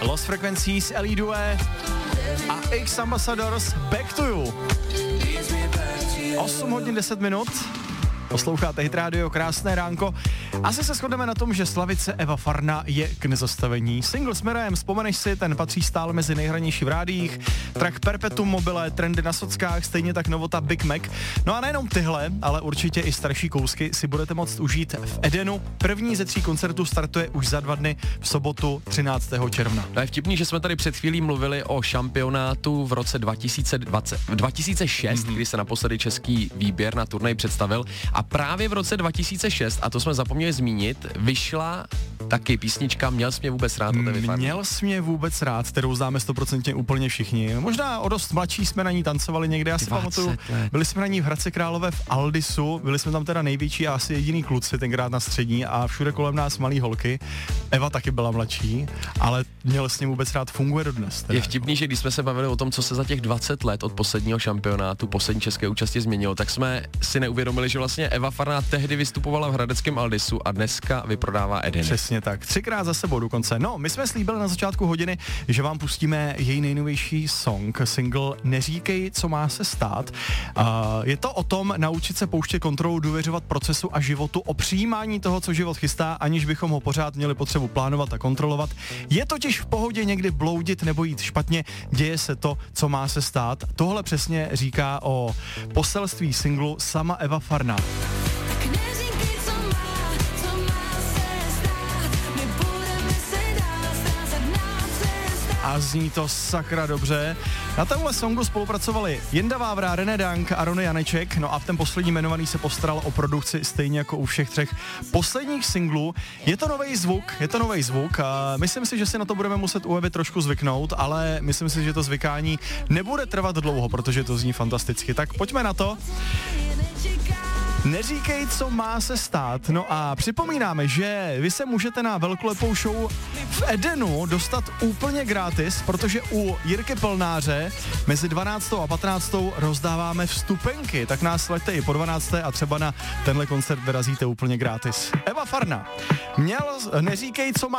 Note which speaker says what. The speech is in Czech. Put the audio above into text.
Speaker 1: Lost Frequencies, Ellie Due a X Ambassadors Back to You. 8 hodin 10 minut. Posloucháte Hit Radio, krásné ránko. Asi se shodneme na tom, že slavice Eva Farna je k nezastavení. Single s Mirem, vzpomeneš si, ten patří stále mezi nejhranější v rádiích. Track Perpetuum mobile, trendy na sockách, stejně tak novota Big Mac. No a nejenom tyhle, ale určitě i starší kousky si budete moct užít v Edenu. První ze 3 koncertů startuje už za 2 dny v sobotu 13. června.
Speaker 2: To je vtipný, že jsme tady před chvílí mluvili o šampionátu v roce 2006, kdy se naposledy český výběr na turnaj představil. A právě v roce 2006, a to jsme zapomněli zmínit, vyšla taky písnička Měl jsi mě vůbec rád od Evy Farny.
Speaker 1: Měl jsi mě vůbec rád, kterou známe 100% úplně všichni. Možná o dost mladší jsme na ní tancovali někde, já si pamatuju. Byli jsme na ní v Hradci Králové v Aldisu, byli jsme tam teda největší a asi jediný kluci tenkrát na střední a všude kolem nás malý holky. Eva taky byla mladší, ale Měl s ním vůbec rád funguje dodnes. Teda.
Speaker 2: Je vtipný, že když jsme se bavili o tom, co se za těch 20 let od posledního šampionátu, poslední české účasti změnilo, tak jsme si neuvědomili, že vlastně Eva Farna tehdy vystupovala v hradeckém Aldisu a dneska vyprodává Eden.
Speaker 1: Přesně tak, 3krát za sebou dokonce. No, my jsme slíbili na začátku hodiny, že vám pustíme její nejnovější song, single Neříkej, co má se stát. Je to o tom naučit se pouštět kontrolu, důvěřovat procesu a životu, o přijímání toho, co život chystá, aniž bychom ho pořád měli potřebu plánovat a kontrolovat. Je totiž v pohodě někdy bloudit nebo jít špatně, děje se to, co má se stát. Tohle přesně říká o poselství singlu sama Eva Farna. A zní to sakra dobře. Na tomhle songu spolupracovali Jenda Vávra, René Dank a Rony Janeček, no a v ten poslední jmenovaný se postaral o produkci stejně jako u všech 3 posledních singlů. Je to nový zvuk a myslím si, že si na to budeme muset u Evy trošku zvyknout, ale myslím si, že to zvykání nebude trvat dlouho, protože to zní fantasticky. Tak pojďme na to. Neříkej, co má se stát. No a připomínáme, že vy se můžete na velkolepou show v Edenu dostat úplně gratis, protože u Jirky Plnáře mezi 12. a 15. rozdáváme vstupenky, tak nás sleďte i po 12. a třeba na tenhle koncert vyrazíte úplně gratis. Eva Farna. Neříkej, co má